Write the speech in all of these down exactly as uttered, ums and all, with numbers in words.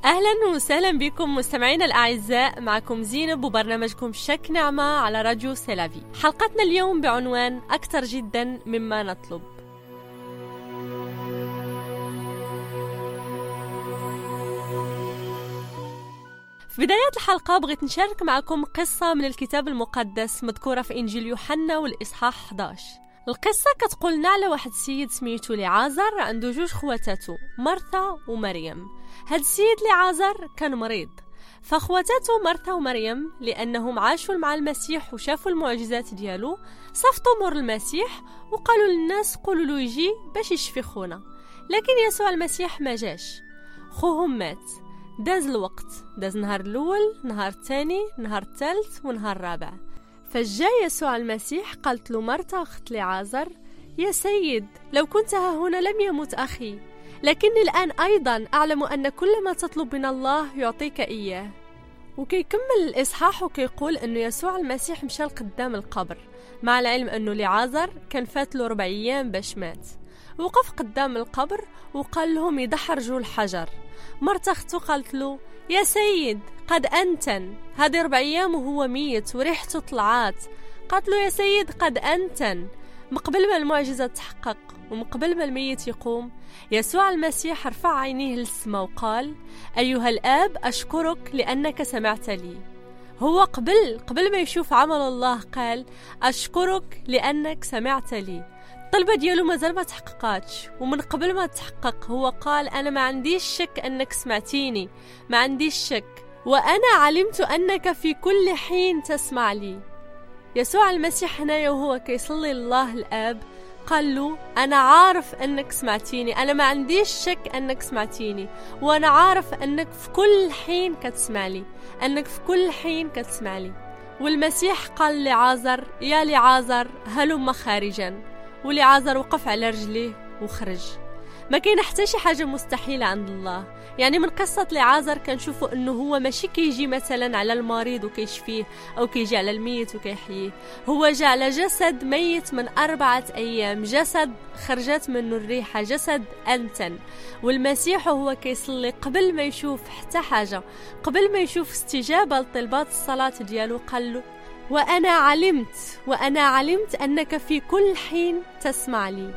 أهلا وسهلا بكم مستمعينا الأعزاء، معكم زينب وبرنامجكم شك نعمة على راديو سيلافي. حلقتنا اليوم بعنوان أكثر جدا مما نطلب. في بداية الحلقة بغيت نشارك معكم قصة من الكتاب المقدس مذكورة في إنجيل يوحنا والإصحاح إحدى عشر. القصة كتقولنا على واحد السيد سميتو لعازر، عنده جوج خواتاتو مرثا ومريم. هاد السيد لعازر كان مريض، فاخواتاتو مرثا ومريم لأنهم عاشوا مع المسيح وشافوا المعجزات ديالو صفطوا مور المسيح وقالوا للناس قولوا له يجي باش يشفي خونا. لكن يسوع المسيح ما جاش، خوهم مات. داز الوقت، داز نهار الأول، نهار الثاني، نهار الثالث ونهار الرابع. فجاء يسوع المسيح قالت له مرثا أخت لعازر: يا سيد، لو كنت ها هنا لم يمت أخي، لكني الآن أيضا أعلم أن كل ما تطلب من الله يعطيك إياه. وكيكمل الإصحاح وكيقول أنه يسوع المسيح مشى لقدام القبر، مع العلم أنه لعازر كان فات له ربع أيام باش مات. وقف قدام القبر وقال لهم يدحرجوا الحجر. مرثا أخته قالت له: يا سيد، قد أنتن، هذه ربع أيام وهو ميت وريحته طلعات. قالت له: يا سيد، قد أنتن. مقبل ما المعجزة تحقق ومقبل ما الميت يقوم، يسوع المسيح رفع عينيه للسماء وقال: أيها الآب، أشكرك لأنك سمعت لي. هو قبل قبل ما يشوف عمل الله قال: أشكرك لأنك سمعت لي. الطلبة ديالو مازال ما تحققاتش، ومن قبل ما تحقق هو قال: أنا ما عنديش شك أنك سمعتيني، ما عنديش شك، وأنا علمت أنك في كل حين تسمع لي. يسوع المسيح هنايا وهو كيصلي لله الآب قال له: أنا عارف أنك سمعتيني، أنا ما عنديش شك أنك سمعتيني، وأنا عارف أنك في كل حين كتسمع لي، أنك في كل حين كتسمع لي. والمسيح قال لعازر: يا لعازر هلم خارجا. ولعازر وقف على رجليه وخرج. ما كاين حتى شي حاجه مستحيله عند الله. يعني من قصه لعازر كنشوفوا انه هو ماشي كيجي مثلا على المريض وكيشفيه او كيجي على الميت وكيحييه، هو جا على جسد ميت من أربعة أيام، جسد خرجت منه الريحه، جسد أنتن. والمسيح وهو كيصلي قبل ما يشوف حتى حاجه، قبل ما يشوف استجابه لطلبات الصلاه ديالو قال له: وأنا علمت وأنا علمت أنك في كل حين تسمع لي.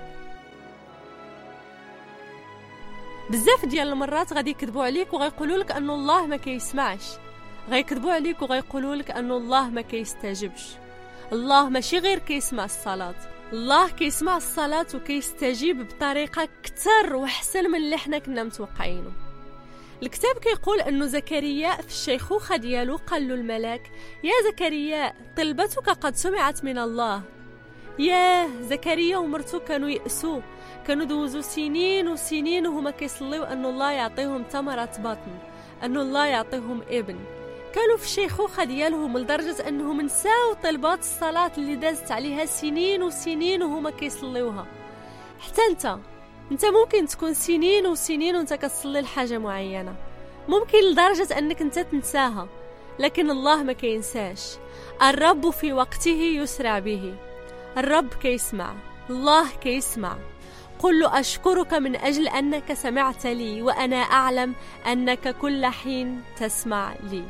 بزاف ديال المرات غادي يكذبوا عليك وغيقولوا لك أن الله ما كيسمعش، غيكذبوا عليك وغيقولوا لك أن الله ما كيستجبش. الله ماشي غير كيسمع الصلاة، الله كيسمع الصلاة وكيستجيب بطريقة كتر وحسن من اللي حنا كنا متوقعينه. الكتاب كيقول أنه زكريا في الشيخوخة ديالو قال له الملاك: يا زكريا، طلبتك قد سمعت من الله. يا زكريا ومرتو كانوا يأسوا، كانوا دوزوا سنين وسنين وهما كيصليو أنه الله يعطيهم ثمرة بطن، أنه الله يعطيهم ابن. كانوا في الشيخوخة ديالهم لدرجة أنهم نساو طلبات الصلاة اللي دازت عليها سنين وسنين وهما كيصليوها. حتى انت انت ممكن تكون سنين وسنين وانت كتصلي لحاجة معينة، ممكن لدرجة انك انت تنساها، لكن الله ما كينساش. الرب في وقته يسرع به. الرب كيسمع، الله كيسمع. قل له: أشكرك من أجل أنك سمعت لي، وأنا أعلم أنك كل حين تسمع لي.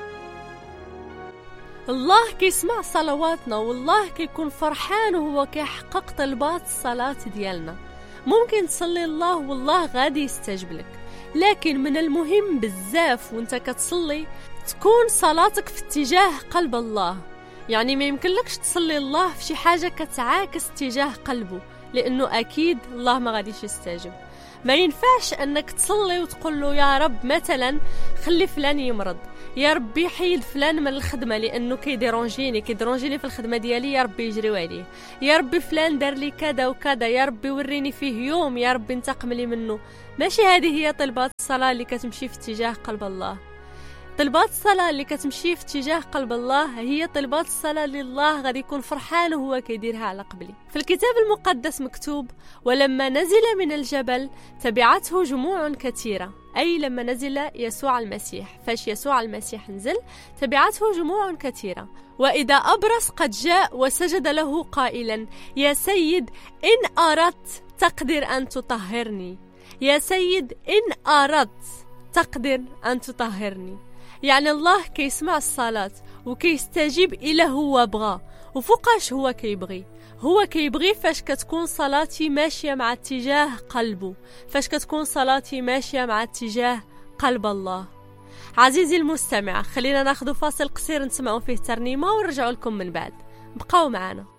الله كيسمع صلواتنا، والله كيكون فرحان وهو كيحقق طلبات الصلاة ديالنا. ممكن تصلي الله والله غادي يستجب لك، لكن من المهم بزاف وانت كتصلي تكون صلاتك في اتجاه قلب الله. يعني ما يمكنلكش تصلي الله في شي حاجة كتعاكس اتجاه قلبه، لأنه أكيد الله ما غاديش يستجب. ما ينفعش أنك تصلي وتقول له: يا رب مثلا خلي فلان يمرض، يا ربي حيد فلان من الخدمة لأنه كيديرونجيني كيديرونجيني في الخدمة ديالي، يا ربي يجريو عليه، يا ربي فلان دار لي كذا وكذا، يا ربي وريني فيه يوم، يا ربي انتقم لي منه. ماشي هذه هي طلبات الصلاة اللي كتمشي في اتجاه قلب الله. طلبات الصلاة اللي كتمشي في اتجاه قلب الله هي طلبات الصلاة اللي الله غادي يكون فرحان وهو كيديرها على قبلي. في الكتاب المقدس مكتوب: ولما نزل من الجبل تبعته جموع كثيرة. أي لما نزل يسوع المسيح، فاش يسوع المسيح نزل تبعته جموع كثيرة. وإذا أبرص قد جاء وسجد له قائلا: يا سيد، إن أردت تقدر أن تطهرني. يا سيد، إن أردت تقدر أن تطهرني. يعني الله كيسمع الصلاة وكيستجيب إلى هو بغى وفوقاش هو كيبغي. هو كيبغي فاش كتكون صلاتي ماشية مع اتجاه قلبه، فاش كتكون صلاتي ماشية مع اتجاه قلب الله. عزيزي المستمع، خلينا ناخذ فاصل قصير نسمعوا فيه ترنيمة ونرجعوا لكم من بعد. بقاو معنا.